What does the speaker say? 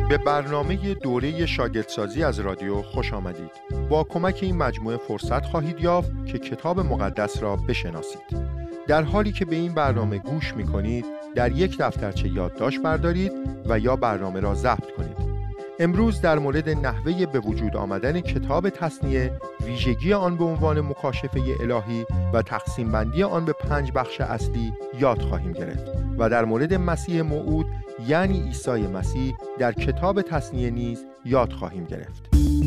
به برنامه دوره شاگردسازی از رادیو خوش آمدید. با کمک این مجموعه فرصت خواهید یافت که کتاب مقدس را بشناسید. در حالی که به این برنامه گوش می کنید، در یک دفترچه یادداشت بردارید و یا برنامه را ضبط کنید. امروز در مورد نحوه به وجود آمدن کتاب تثنیه، ویژگی آن به عنوان مکاشفه الهی و تقسیم بندی آن به 5 بخش اصلی یاد خواهیم گرفت و در مورد مسیح موعود یعنی عیسی مسیح در کتاب تثنیه نیز یاد خواهیم گرفت.